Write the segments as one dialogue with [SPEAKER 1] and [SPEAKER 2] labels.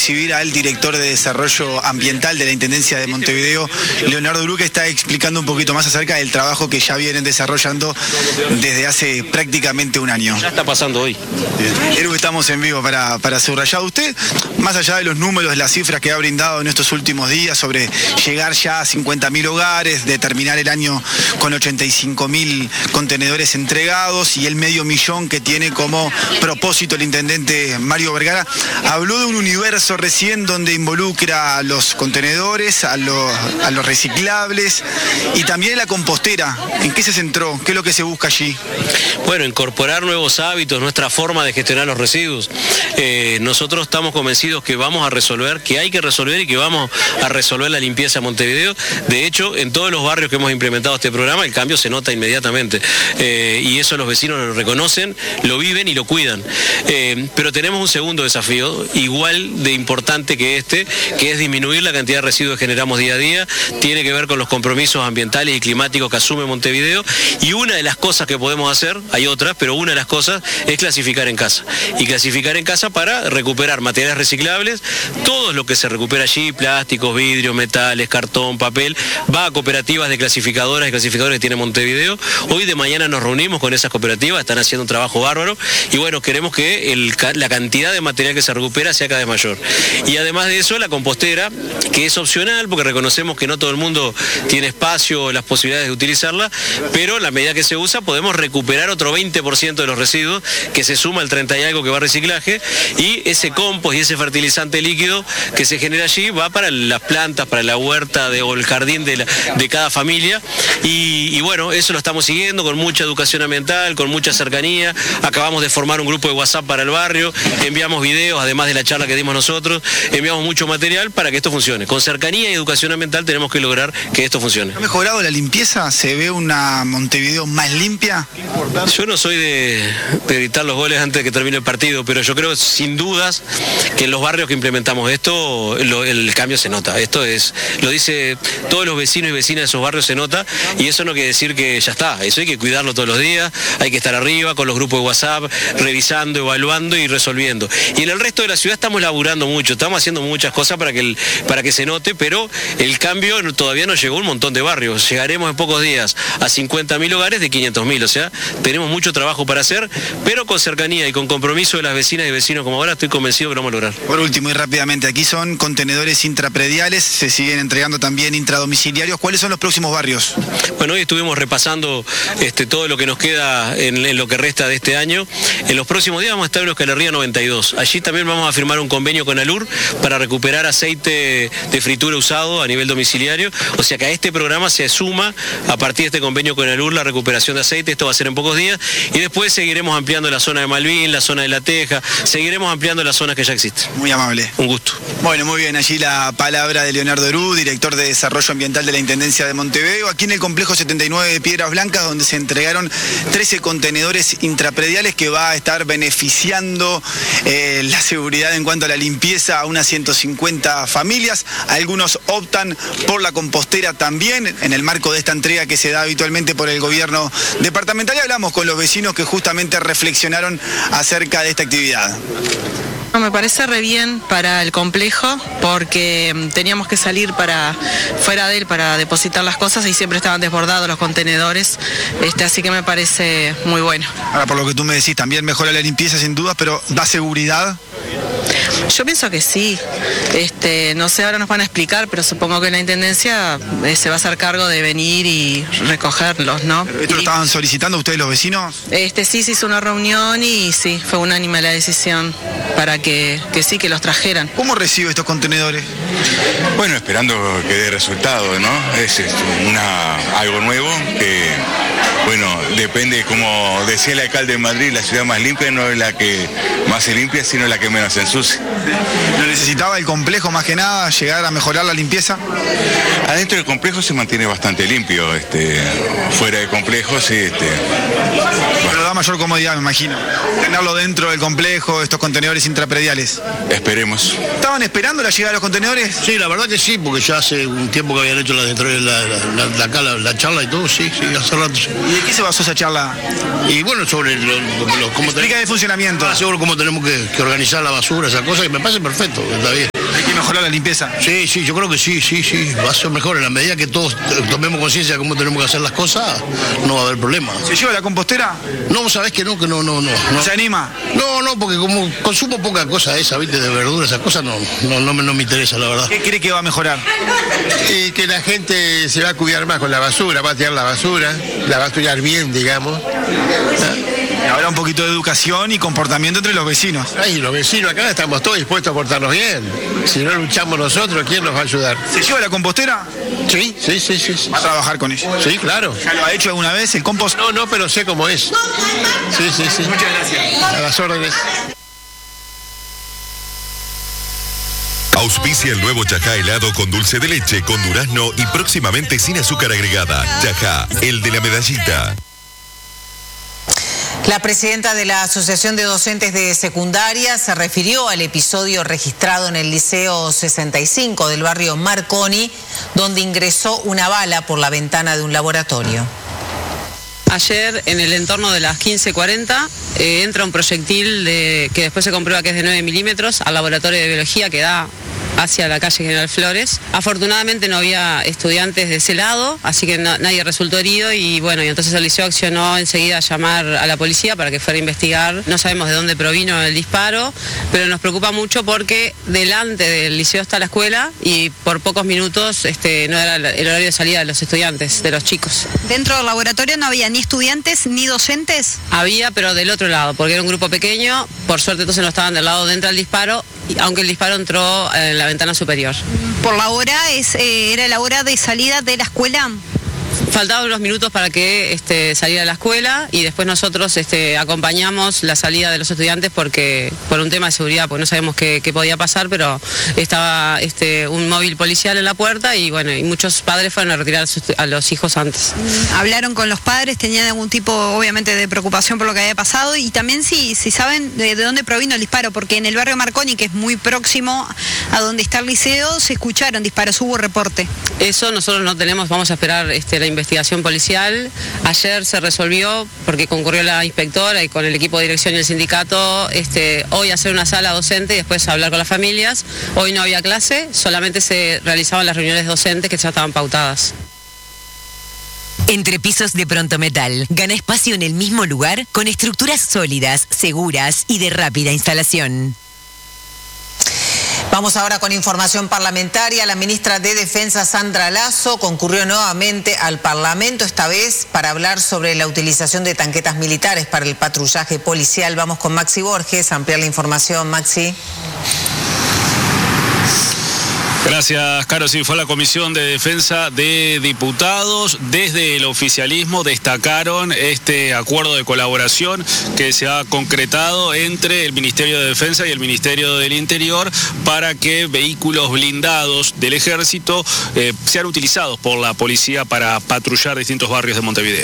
[SPEAKER 1] recibir al director de Desarrollo Ambiental de la Intendencia de Montevideo, Leonardo Urú, que está explicando un poquito más acerca del trabajo que ya vienen desarrollando desde hace prácticamente un año.
[SPEAKER 2] Ya está pasando hoy.
[SPEAKER 1] Eru, estamos en vivo para subrayar. Usted, más allá de los números, las cifras que ha brindado en estos últimos días sobre llegar ya a 50.000 hogares, de terminar el año con 85.000 contenedores entregados y el 500.000 que tiene como propósito el intendente Mario Vergara, habló de un universo recién donde involucra a los contenedores, a los reciclables y también la compostera. ¿En qué se centró? ¿Qué es lo que se busca allí?
[SPEAKER 2] Bueno, incorporar nuevos hábitos, nuestra forma de gestionar los residuos. Nosotros estamos convencidos que vamos a resolver, que hay que resolver y que vamos a resolver la limpieza en Montevideo. De hecho, en todos los barrios que hemos implementado este programa, el cambio se nota inmediatamente. Y eso los vecinos lo reconocen, lo viven y lo cuidan. Pero tenemos un segundo desafío, igual de importante que este, que es disminuir la cantidad de residuos que generamos día a día. Tiene que ver con los compromisos ambientales y climáticos que asume Montevideo. Y una de las cosas que podemos hacer, hay otras, pero una de las cosas es clasificar en casa. Y clasificar en casa para recuperar materiales reciclables, todo lo que se recupera allí, plásticos, vidrios, metales, cartón, papel, va a cooperativas de clasificadoras y clasificadores que tiene Montevideo. Hoy de mañana nos reunimos con esas cooperativas, están haciendo un trabajo bárbaro y bueno, queremos que la cantidad de material que se recupera sea cada vez mayor. Y además de eso, la compostera, que es opcional porque reconocemos que no todo el mundo tiene espacio o las posibilidades de utilizarla, pero en la medida que se usa podemos recuperar otro 20% de los residuos que se suma al 30 y algo que va a reciclaje, y ese compost y ese fertilizante líquido que se genera allí va para las plantas, para la huerta o el jardín de cada familia y bueno, eso lo estamos siguiendo con mucha educación ambiental, con mucha cercanía. Acabamos de formar un grupo de WhatsApp para el barrio, enviamos videos, además de la charla que dimos nosotros, enviamos mucho material para que esto funcione. Con cercanía y educación ambiental tenemos que lograr que esto funcione.
[SPEAKER 1] ¿Ha mejorado la limpieza? ¿Se ve una Montevideo más limpia?
[SPEAKER 2] Yo no soy de gritar los goles antes de que termine el partido, pero yo creo sin dudas que en los barrios que implementamos esto, el cambio se nota. Esto lo dice todos los vecinos y vecinas de esos barrios, se nota, y eso no quiere decir que ya está. Eso hay que cuidarlo todos los días, hay que estar arriba con los grupos de WhatsApp, revisando, evaluando y resolviendo. Y en el resto de la ciudad estamos laburando mucho, estamos haciendo muchas cosas para que se note, pero el cambio todavía no llegó a un montón de barrios. Llegaremos en pocos días a 50.000 hogares de 500.000, o sea, tenemos mucho trabajo para hacer, pero con cercanía y con compromiso de las vecinas y vecinos como ahora, estoy convencido que lo vamos a lograr.
[SPEAKER 1] Por último y rápidamente, aquí son contenedores intraprediales, se siguen entregando también intradomiciliarios. ¿Cuáles son los próximos barrios?
[SPEAKER 2] Bueno, hoy estuvimos repasando todo lo que nos queda en lo que resta de este año. En los próximos días vamos a estar en Los Escalería 92. Allí también vamos a firmar un convenio con Alur para recuperar aceite de fritura usado a nivel domiciliario. O sea que a este programa se suma a partir de este convenio con Alur la recuperación de aceite. Esto va a ser en pocos días. Y después seguiremos ampliando la zona de Malvin, la zona de La Teja. Seguiremos ampliando las zonas que ya existen.
[SPEAKER 1] Muy amable.
[SPEAKER 2] Un gusto.
[SPEAKER 1] Bueno, muy bien. Allí la palabra de Leonardo Urú, director de Desarrollo Ambiental de la Intendencia de Montevideo, aquí en el complejo 79 de Piedras Blancas, donde se entregaron 13 contenedores intraprediales que va a estar beneficiando la seguridad en cuanto a la limpieza a unas 150 familias. Algunos optan por la compostera también, en el marco de esta entrega que se da habitualmente por el gobierno departamental. Y hablamos con los vecinos que justamente reflexionaron acerca de esta actividad.
[SPEAKER 3] Me parece re bien para el complejo porque teníamos que salir fuera de él para depositar las cosas y siempre estaban desbordados los contenedores, así que me parece muy bueno.
[SPEAKER 1] Ahora, por lo que tú me decís, también mejora la limpieza sin dudas, pero ¿da seguridad?
[SPEAKER 3] Yo pienso que sí, no sé, ahora nos van a explicar, pero supongo que la Intendencia se va a hacer cargo de venir y recogerlos, ¿no?
[SPEAKER 1] ¿Esto lo estaban solicitando ustedes los vecinos?
[SPEAKER 3] Sí, se hizo una reunión y sí, fue unánime la decisión para que sí, que los trajeran.
[SPEAKER 1] ¿Cómo recibe estos contenedores?
[SPEAKER 4] Bueno, esperando que dé resultado, ¿no? Es algo nuevo que, bueno, depende, como decía el alcalde de Madrid, la ciudad más limpia no es la que más se limpia, sino la que menos se ensucia.
[SPEAKER 1] ¿Lo necesitaba el complejo más que nada, llegar a mejorar la limpieza?
[SPEAKER 4] Adentro del complejo se mantiene bastante limpio, fuera del complejo sí.
[SPEAKER 1] Pero da mayor comodidad, me imagino, tenerlo dentro del complejo, estos contenedores intraprediales.
[SPEAKER 4] Esperemos.
[SPEAKER 1] ¿Estaban esperando la llegada de los contenedores?
[SPEAKER 5] Sí, la verdad que sí, porque ya hace un tiempo que habían hecho la charla y todo, sí, hace rato.
[SPEAKER 1] ¿Y de qué se basó esa charla?
[SPEAKER 5] Y bueno, sobre cómo
[SPEAKER 1] explica el funcionamiento.
[SPEAKER 5] Seguro cómo tenemos que organizar la basura, esa cosa, que me parece perfecto, está bien.
[SPEAKER 1] mejorar la limpieza?
[SPEAKER 5] Sí, yo creo que sí, va a ser mejor. En la medida que todos tomemos conciencia de cómo tenemos que hacer las cosas, no va a haber problema.
[SPEAKER 1] ¿Se lleva la compostera?
[SPEAKER 5] No, ¿sabés que no?
[SPEAKER 1] ¿No se anima?
[SPEAKER 5] No, porque como consumo poca cosa esa, ¿viste? De verduras, esas cosas no me interesa, la verdad.
[SPEAKER 1] ¿Qué cree que va a mejorar?
[SPEAKER 6] Y que la gente se va a cuidar más con la basura, va a tirar la va a estudiar bien, digamos.
[SPEAKER 1] Habrá un poquito de educación y comportamiento entre los vecinos.
[SPEAKER 6] Ay, los vecinos acá estamos todos dispuestos a portarnos bien. Si no luchamos nosotros, ¿quién nos va a ayudar?
[SPEAKER 1] ¿Se lleva la compostera?
[SPEAKER 6] Sí.
[SPEAKER 1] ¿Va a trabajar con ella?
[SPEAKER 6] Sí, claro.
[SPEAKER 1] ¿Ya lo ha hecho alguna vez el compost?
[SPEAKER 6] No, pero sé cómo es. Sí.
[SPEAKER 1] Muchas gracias.
[SPEAKER 6] A las órdenes.
[SPEAKER 7] Auspicia el nuevo Chajá helado con dulce de leche, con durazno y próximamente sin azúcar agregada. Chajá, el de la medallita.
[SPEAKER 8] La presidenta de la Asociación de Docentes de Secundaria se refirió al episodio registrado en el Liceo 65 del barrio Marconi, donde ingresó una bala por la ventana de un laboratorio.
[SPEAKER 3] Ayer, en el entorno de las 15:40, entra un proyectil que después se comprueba que es de 9 milímetros al laboratorio de biología que da hacia la calle General Flores. Afortunadamente no había estudiantes de ese lado, así que nadie resultó herido y bueno, y entonces el liceo accionó enseguida a llamar a la policía para que fuera a investigar. No sabemos de dónde provino el disparo, pero nos preocupa mucho porque delante del liceo está la escuela y por pocos minutos no era el horario de salida de los estudiantes, de los chicos.
[SPEAKER 9] ¿Dentro del laboratorio no había ni estudiantes ni docentes?
[SPEAKER 3] Había, pero del otro lado, porque era un grupo pequeño. Por suerte entonces no estaban del lado donde entra el disparo, aunque el disparo entró en la ventana superior.
[SPEAKER 9] ¿Por la hora era la hora de salida de la escuela?
[SPEAKER 3] Faltaban unos minutos para que saliera la escuela y después nosotros acompañamos la salida de los estudiantes por un tema de seguridad, porque no sabemos qué podía pasar, pero estaba un móvil policial en la puerta y bueno, y muchos padres fueron a retirar a los hijos antes.
[SPEAKER 9] ¿Hablaron con los padres? ¿Tenían algún tipo, obviamente, de preocupación por lo que había pasado? Y también si saben de dónde provino el disparo, porque en el barrio Marconi, que es muy próximo a donde está el liceo, se escucharon disparos, hubo reporte.
[SPEAKER 3] Eso nosotros no tenemos, vamos a esperar la investigación policial. Ayer se resolvió, porque concurrió la inspectora y con el equipo de dirección y el sindicato, hoy hacer una sala docente y después hablar con las familias. Hoy no había clase, solamente se realizaban las reuniones docentes que ya estaban pautadas.
[SPEAKER 10] Entrepisos de Prontometal. Gana espacio en el mismo lugar con estructuras sólidas, seguras y de rápida instalación.
[SPEAKER 8] Vamos ahora con información parlamentaria. La ministra de Defensa, Sandra Lasso, concurrió nuevamente al Parlamento, esta vez para hablar sobre la utilización de tanquetas militares para el patrullaje policial. Vamos con Maxi Borges a ampliar la información. Maxi.
[SPEAKER 11] Gracias, Caro. Sí, fue la Comisión de Defensa de Diputados. Desde el oficialismo destacaron este acuerdo de colaboración que se ha concretado entre el Ministerio de Defensa y el Ministerio del Interior para que vehículos blindados del Ejército sean utilizados por la policía para patrullar distintos barrios de Montevideo.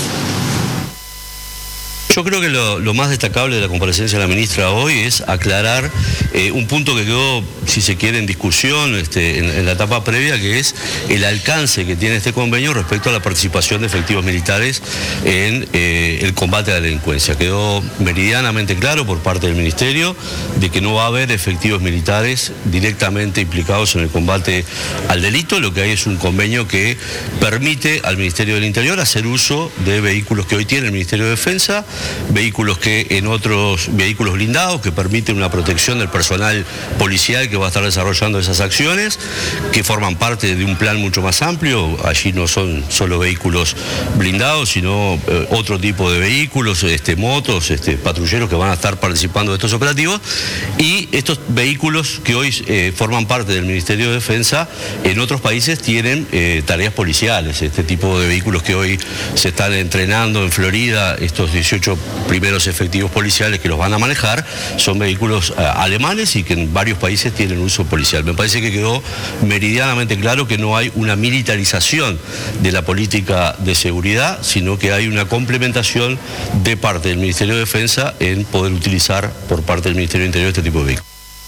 [SPEAKER 12] Yo creo que lo más destacable de la comparecencia de la ministra hoy es aclarar un punto que quedó, si se quiere, en discusión en la etapa previa, que es el alcance que tiene este convenio respecto a la participación de efectivos militares en el combate a la delincuencia. Quedó meridianamente claro por parte del Ministerio de que no va a haber efectivos militares directamente implicados en el combate al delito. Lo que hay es un convenio que permite al Ministerio del Interior hacer uso de vehículos que hoy tiene el Ministerio de Defensa, vehículos vehículos blindados que permiten una protección del personal policial que va a estar desarrollando esas acciones, que forman parte de un plan mucho más amplio. Allí no son solo vehículos blindados, sino otro tipo de vehículos, motos, patrulleros que van a estar participando de estos operativos. Y estos vehículos que hoy forman parte del Ministerio de Defensa, en otros países tienen tareas policiales. Este tipo de vehículos que hoy se están entrenando en Florida, estos 18 primeros efectivos policiales que los van a manejar, son vehículos alemanes y que en varios países tienen uso policial. Me parece que quedó meridianamente claro que no hay una militarización de la política de seguridad, sino que hay una complementación de parte del Ministerio de Defensa en poder utilizar por parte del Ministerio del Interior este tipo de vehículos.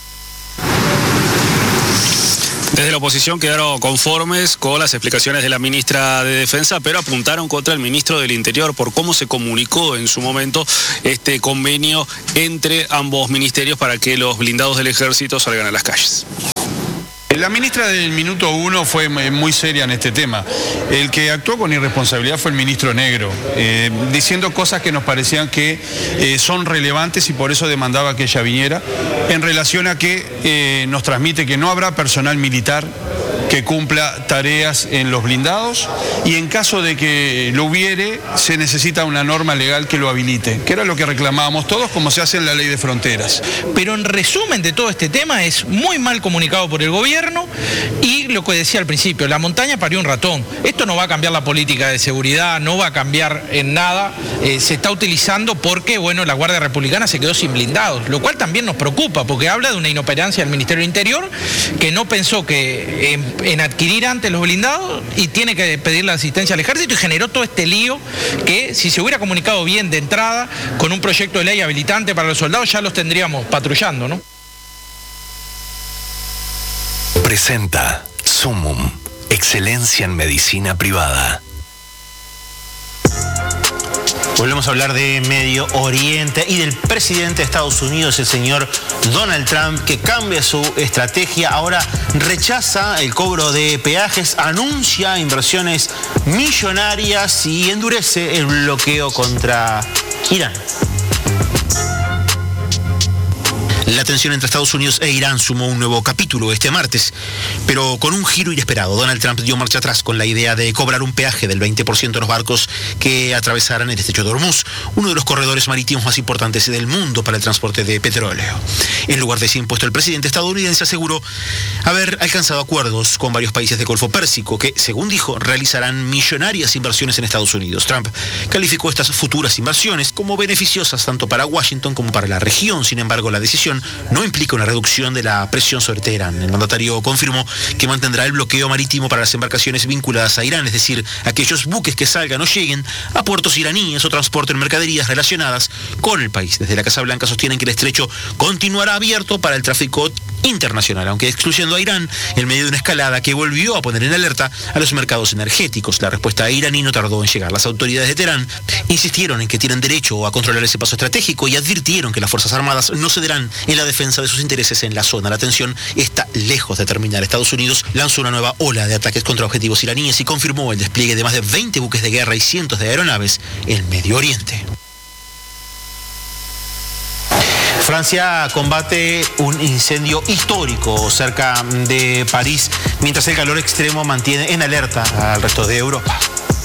[SPEAKER 11] Desde la oposición quedaron conformes con las explicaciones de la ministra de Defensa, pero apuntaron contra el ministro del Interior por cómo se comunicó en su momento este convenio entre ambos ministerios para que los blindados del Ejército salgan a las calles.
[SPEAKER 13] La ministra del minuto 1 fue muy seria en este tema. El que actuó con irresponsabilidad fue el ministro Negro, diciendo cosas que nos parecían que son relevantes y por eso demandaba que ella viniera, en relación a que nos transmite que no habrá personal militar que cumpla tareas en los blindados y en caso de que lo hubiere, se necesita una norma legal que lo habilite, que era lo que reclamábamos todos, como se hace en la ley de fronteras.
[SPEAKER 14] Pero en resumen de todo este tema es muy mal comunicado por el gobierno y lo que decía al principio, la montaña parió un ratón. Esto no va a cambiar la política de seguridad, no va a cambiar en nada, se está utilizando porque, bueno, la Guardia Republicana se quedó sin blindados, lo cual también nos preocupa porque habla de una inoperancia del Ministerio del Interior que no pensó que en adquirir antes los blindados y tiene que pedir la asistencia al ejército y generó todo este lío que si se hubiera comunicado bien de entrada con un proyecto de ley habilitante para los soldados ya los tendríamos patrullando, ¿no?
[SPEAKER 15] Presenta Sumum, excelencia en medicina privada.
[SPEAKER 16] Volvemos a hablar de Medio Oriente y del presidente de Estados Unidos, el señor Donald Trump, que cambia su estrategia. Ahora rechaza el cobro de peajes, anuncia inversiones millonarias y endurece el bloqueo contra Irán. La tensión entre Estados Unidos e Irán sumó un nuevo capítulo este martes, pero con un giro inesperado. Donald Trump dio marcha atrás con la idea de cobrar un peaje del 20% de los barcos que atravesaran el estrecho de Hormuz, uno de los corredores marítimos más importantes del mundo para el transporte de petróleo. En lugar de ese impuesto, el presidente estadounidense aseguró haber alcanzado acuerdos con varios países del Golfo Pérsico que, según dijo, realizarán millonarias inversiones en Estados Unidos. Trump calificó estas futuras inversiones como beneficiosas tanto para Washington como para la región. Sin embargo, la decisión no implica una reducción de la presión sobre Teherán. El mandatario confirmó que mantendrá el bloqueo marítimo para las embarcaciones vinculadas a Irán, es decir, aquellos buques que salgan o lleguen a puertos iraníes o transporten mercaderías relacionadas con el país. Desde la Casa Blanca sostienen que el estrecho continuará abierto para el tráfico internacional, aunque excluyendo a Irán en medio de una escalada que volvió a poner en alerta a los mercados energéticos. La respuesta iraní no tardó en llegar. Las autoridades de Teherán insistieron en que tienen derecho a controlar ese paso estratégico y advirtieron que las Fuerzas Armadas no cederán en la defensa de sus intereses en la zona. La tensión está lejos de terminar. Estados Unidos lanzó una nueva ola de ataques contra objetivos iraníes y confirmó el despliegue de más de 20 buques de guerra y cientos de aeronaves en Medio Oriente. Francia combate un incendio histórico cerca de París, mientras el calor extremo mantiene en alerta al resto de Europa.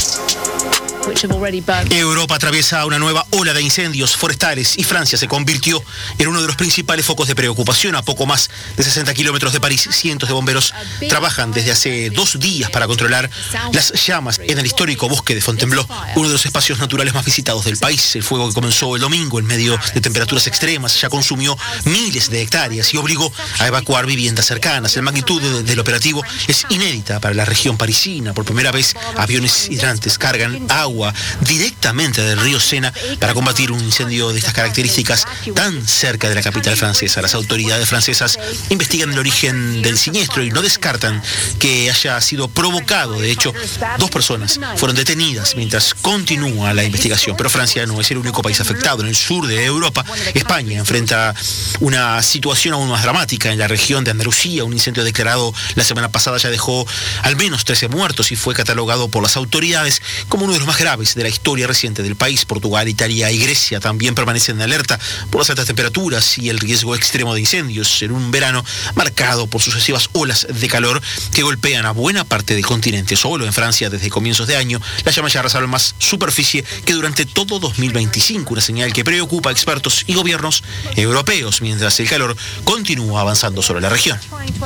[SPEAKER 16] Europa atraviesa una nueva ola de incendios forestales y Francia se convirtió en uno de los principales focos de preocupación. A poco más de 60 kilómetros de París, cientos de bomberos trabajan desde hace 2 días para controlar las llamas en el histórico bosque de Fontainebleau, uno de los espacios naturales más visitados del país. El fuego que comenzó el domingo en medio de temperaturas extremas ya consumió miles de hectáreas y obligó a evacuar viviendas cercanas. La magnitud del operativo es inédita para la región parisina. Por primera vez, aviones hidrantes cargan agua directamente del río Sena para combatir un incendio de estas características tan cerca de la capital francesa. Las autoridades francesas investigan el origen del siniestro y no descartan que haya sido provocado. De hecho, 2 personas fueron detenidas mientras continúa la investigación. Pero Francia no es el único país afectado. En el sur de Europa, España enfrenta una situación aún más dramática. En la región de Andalucía, un incendio declarado la semana pasada ya dejó al menos 13 muertos y fue catalogado por las autoridades como uno de los más graves de la historia reciente del país. Portugal, Italia y Grecia también permanecen en alerta por las altas temperaturas y el riesgo extremo de incendios en un verano marcado por sucesivas olas de calor que golpean a buena parte del continente. Solo en Francia, desde comienzos de año, las llamas ya arrasaron más superficie que durante todo 2025, una señal que preocupa a expertos y gobiernos europeos, mientras el calor continúa avanzando sobre la región.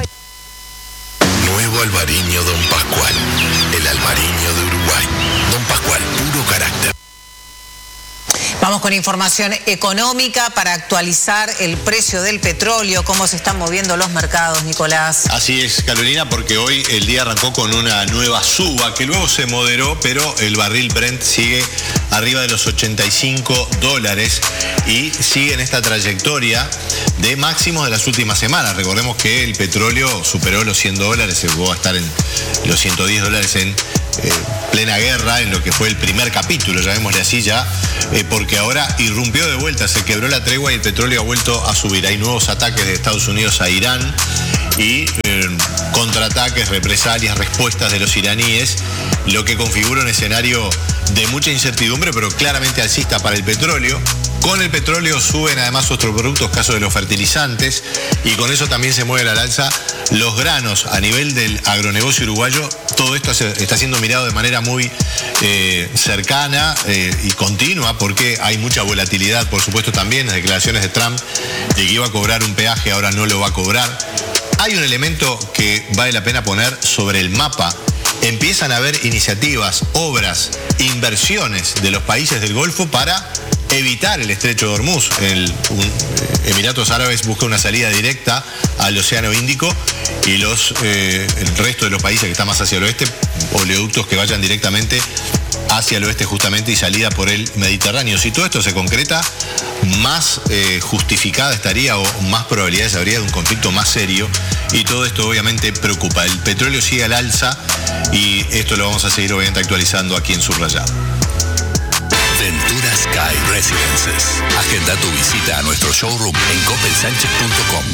[SPEAKER 15] Nuevo Albariño Don Pascual, el Albariño de Uruguay. Don Pascual, puro carácter.
[SPEAKER 8] Vamos con información económica para actualizar el precio del petróleo, cómo se están moviendo los mercados, Nicolás.
[SPEAKER 17] Así es, Carolina, porque hoy el día arrancó con una nueva suba que luego se moderó, pero el barril Brent sigue arriba de los $85 y sigue en esta trayectoria de máximos de las últimas semanas. Recordemos que el petróleo superó los $100, se llegó a estar en los $110 en plena guerra, en lo que fue el primer capítulo, llamémosle así ya, porque ahora irrumpió de vuelta, se quebró la tregua y el petróleo ha vuelto a subir. Hay nuevos ataques de Estados Unidos a Irán y contraataques, represalias, respuestas de los iraníes, lo que configura un escenario de mucha incertidumbre, pero claramente alcista para el petróleo. Con el petróleo suben además otros productos, caso de los fertilizantes, y con eso también se mueve al alza los granos. A nivel del agronegocio uruguayo, todo esto está siendo mirado de manera muy cercana y continua, porque hay mucha volatilidad, por supuesto también, las declaraciones de Trump de que iba a cobrar un peaje, ahora no lo va a cobrar. Hay un elemento que vale la pena poner sobre el mapa. Empiezan a haber iniciativas, obras, inversiones de los países del Golfo para evitar el estrecho de Hormuz. Emiratos Árabes busca una salida directa al Océano Índico y el resto de los países que están más hacia el oeste, oleoductos que vayan directamente hacia el oeste justamente y salida por el Mediterráneo. Si todo esto se concreta, más justificada estaría o más probabilidades habría de un conflicto más serio, y todo esto obviamente preocupa. El petróleo sigue al alza y esto lo vamos a seguir obviamente actualizando aquí en Subrayado.
[SPEAKER 15] Ventura Sky Residences. Agenda tu visita a nuestro showroom en coppelsanchez.com.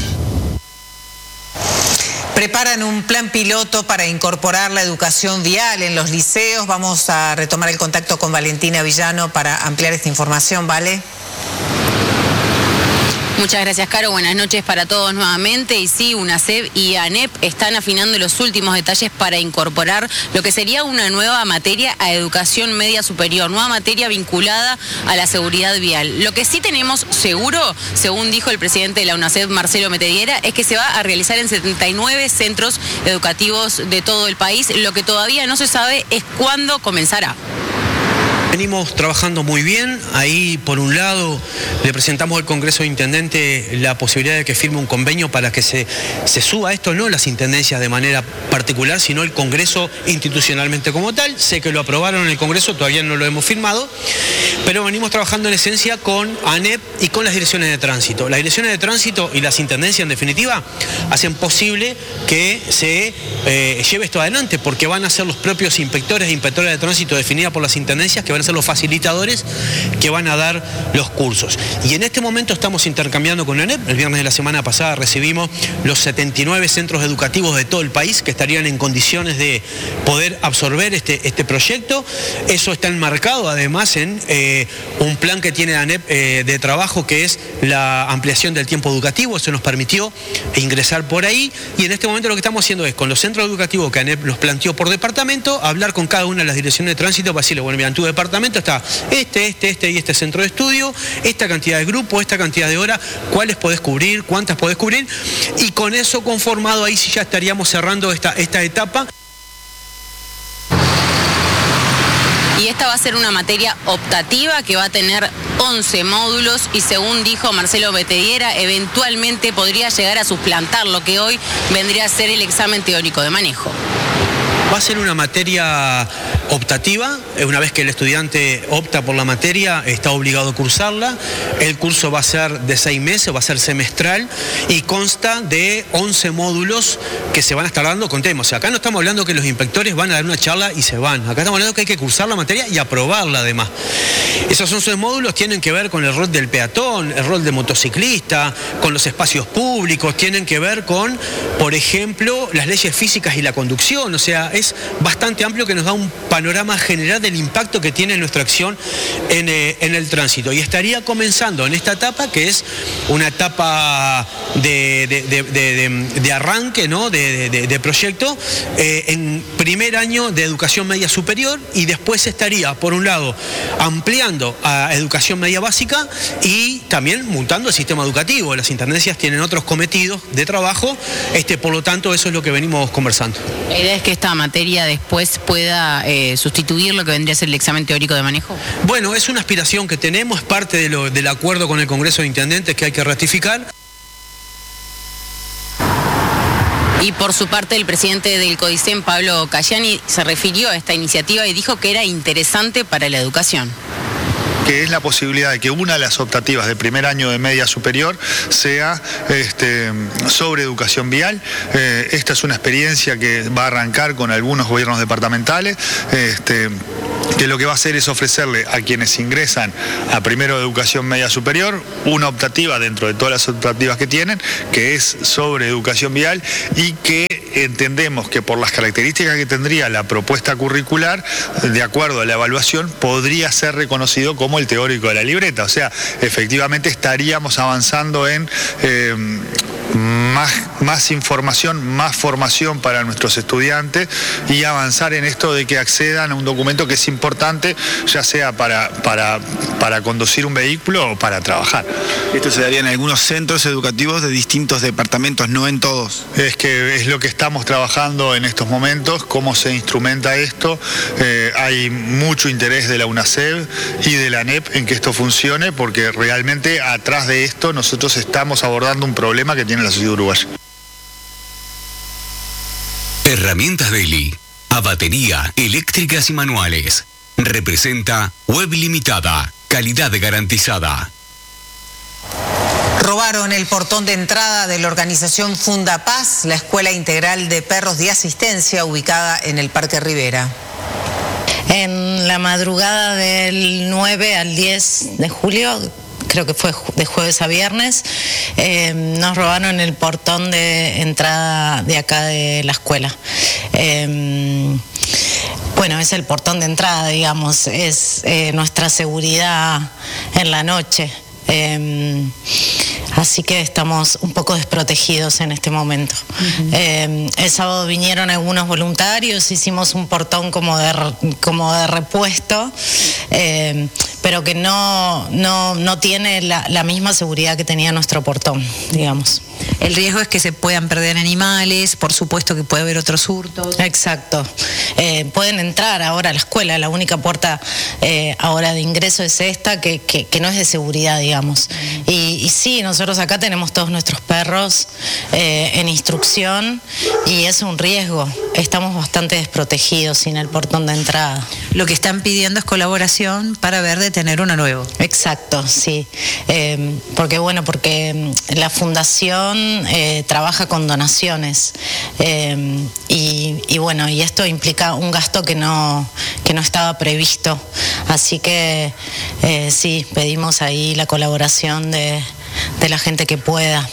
[SPEAKER 8] Preparan un plan piloto para incorporar la educación vial en los liceos. Vamos a retomar el contacto con Valentina Villano para ampliar esta información, ¿vale?
[SPEAKER 18] Muchas gracias, Caro. Buenas noches para todos nuevamente. Y sí, UNACEB y ANEP están afinando los últimos detalles para incorporar lo que sería una nueva materia a educación media superior, nueva materia vinculada a la seguridad vial. Lo que sí tenemos seguro, según dijo el presidente de la UNACEB, Marcelo Metediera, es que se va a realizar en 79 centros educativos de todo el país. Lo que todavía no se sabe es cuándo comenzará.
[SPEAKER 19] Venimos trabajando muy bien. Ahí, por un lado, le presentamos al Congreso de Intendente la posibilidad de que firme un convenio para que se suba esto, no las intendencias de manera particular, sino el Congreso institucionalmente como tal. Sé que lo aprobaron en el Congreso, todavía no lo hemos firmado, pero venimos trabajando en esencia con ANEP y con las direcciones de tránsito. Las direcciones de tránsito y las intendencias, en definitiva, hacen posible que se lleve esto adelante, porque van a ser los propios inspectores e inspectoras de tránsito definidas por las intendencias que van a ser los facilitadores que van a dar los cursos. Y en este momento estamos intercambiando con ANEP. El viernes de la semana pasada recibimos los 79 centros educativos de todo el país que estarían en condiciones de poder absorber este proyecto. Eso está enmarcado además en un plan que tiene ANEP de trabajo, que es la ampliación del tiempo educativo. Eso nos permitió ingresar por ahí, y en este momento lo que estamos haciendo es, con los centros educativos que ANEP nos planteó por departamento, hablar con cada una de las direcciones de tránsito para decirle, bueno, mira, en tu departamento está este y este centro de estudio, esta cantidad de grupos, esta cantidad de horas, cuáles podés cubrir, cuántas podés cubrir, y con eso conformado, ahí sí ya estaríamos cerrando esta etapa.
[SPEAKER 18] Y esta va a ser una materia optativa que va a tener 11 módulos y, según dijo Marcelo Metediera, eventualmente podría llegar a suplantar lo que hoy vendría a ser el examen teórico de manejo.
[SPEAKER 19] Va a ser una materia optativa. Una vez que el estudiante opta por la materia, está obligado a cursarla. El curso va a ser de 6 meses, va a ser semestral y consta de 11 módulos que se van a estar dando con temas. O sea, acá no estamos hablando que los inspectores van a dar una charla y se van. Acá estamos hablando que hay que cursar la materia y aprobarla además. Esos 11 módulos tienen que ver con el rol del peatón, el rol del motociclista, con los espacios públicos, tienen que ver con, por ejemplo, las leyes físicas y la conducción. O sea, es bastante amplio, que nos da un panorama general del impacto que tiene nuestra acción en el tránsito. Y estaría comenzando en esta etapa, que es una etapa de arranque, ¿no? de proyecto, en primer año de educación media superior, y después estaría, por un lado, ampliando a educación media básica y también montando el sistema educativo. Las intendencias tienen otros cometidos de trabajo, por lo tanto, eso es lo que venimos conversando.
[SPEAKER 18] La idea es que esta materia después pueda sustituir lo que vendría a ser el examen teórico de manejo.
[SPEAKER 19] Bueno, es una aspiración que tenemos, es parte del acuerdo con el Congreso de Intendentes que hay que ratificar.
[SPEAKER 18] Y por su parte, el presidente del CODICEM, Pablo Cayani, se refirió a esta iniciativa y dijo que era interesante para la educación.
[SPEAKER 20] Que es la posibilidad de que una de las optativas de primer año de media superior sea sobre educación vial. Esta es una experiencia que va a arrancar con algunos gobiernos departamentales. que lo que va a hacer es ofrecerle a quienes ingresan a primero de educación media superior una optativa dentro de todas las optativas que tienen, que es sobre educación vial, y que entendemos que por las características que tendría la propuesta curricular, de acuerdo a la evaluación, podría ser reconocido como el teórico de la libreta. O sea, efectivamente estaríamos avanzando en más información, más formación para nuestros estudiantes, y avanzar en esto de que accedan a un documento que es importante, ya sea para conducir un vehículo o para trabajar.
[SPEAKER 1] Esto se daría en algunos centros educativos de distintos departamentos, no en todos.
[SPEAKER 20] Es que es lo que estamos trabajando en estos momentos, cómo se instrumenta esto. Hay mucho interés de la UNACEB y de la ANEP en que esto funcione, porque realmente atrás de esto nosotros estamos abordando un problema que tiene la sociedad uruguaya.
[SPEAKER 15] Herramientas Deli, a batería, eléctricas y manuales. Representa Web Limitada, calidad garantizada.
[SPEAKER 8] Robaron el portón de entrada de la organización Fundapaz, la escuela integral de perros de asistencia ubicada en el Parque Rivera.
[SPEAKER 21] En la madrugada del 9 al 10 de julio, creo que fue de jueves a viernes, nos robaron el portón de entrada de acá de la escuela. Bueno, es el portón de entrada, digamos, es nuestra seguridad en la noche. Así que estamos un poco desprotegidos en este momento. El sábado vinieron algunos voluntarios, hicimos un portón como de repuesto, pero que no tiene la misma seguridad que tenía nuestro portón, digamos.
[SPEAKER 8] El riesgo es que se puedan perder animales, por supuesto que puede haber otros hurtos.
[SPEAKER 21] Exacto. Pueden entrar ahora a la escuela, la única puerta ahora de ingreso es esta, que no es de seguridad, digamos. Y sí, nosotros acá tenemos todos nuestros perros en instrucción y es un riesgo. Estamos bastante desprotegidos sin el portón de entrada.
[SPEAKER 8] Lo que están pidiendo es colaboración para ver de tener uno nuevo.
[SPEAKER 21] Exacto, sí. Porque la fundación trabaja con donaciones y esto implica un gasto que no estaba previsto. Así que sí, pedimos ahí la colaboración de la gente que pueda.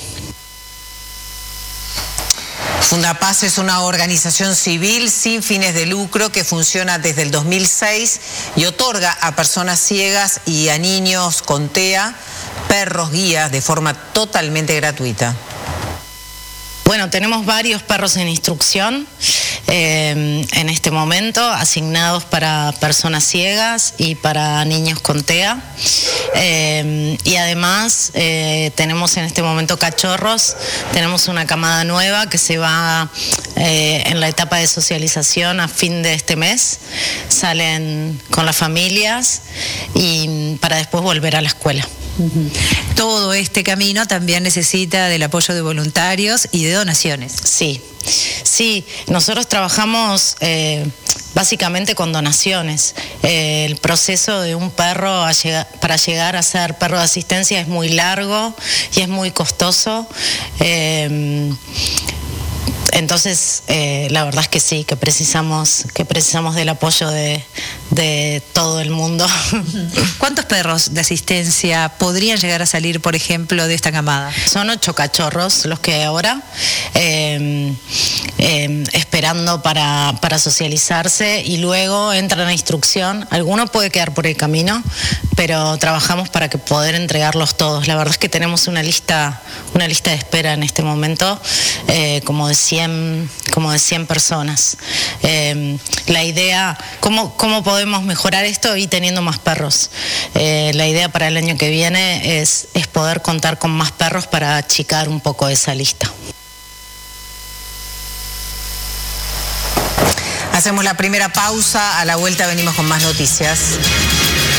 [SPEAKER 8] Fundapaz es una organización civil sin fines de lucro que funciona desde el 2006 y otorga a personas ciegas y a niños con TEA perros guías de forma totalmente gratuita.
[SPEAKER 21] Bueno, tenemos varios perros en instrucción en este momento, asignados para personas ciegas y para niños con TEA. Y además tenemos en este momento cachorros, tenemos una camada nueva que se va en la etapa de socialización a fin de este mes. Salen con las familias y para después volver a la escuela.
[SPEAKER 8] Todo este camino también necesita del apoyo de voluntarios y de donaciones.
[SPEAKER 21] Sí, nosotros trabajamos básicamente con donaciones. El proceso de un perro para llegar a ser perro de asistencia es muy largo y es muy costoso. Entonces, la verdad es que sí, que precisamos del apoyo de todo el mundo.
[SPEAKER 8] ¿Cuántos perros de asistencia podrían llegar a salir, por ejemplo, de esta camada?
[SPEAKER 21] Son 8 cachorros los que hay ahora, esperando para socializarse, y luego entran a instrucción. Alguno puede quedar por el camino, pero trabajamos para que poder entregarlos todos. La verdad es que tenemos una lista de espera en este momento, como de 100 personas. La idea, ¿cómo podemos mejorar esto? Y teniendo más perros. La idea para el año que viene es poder contar con más perros para achicar un poco esa lista.
[SPEAKER 8] Hacemos la primera pausa, a la vuelta venimos con más noticias.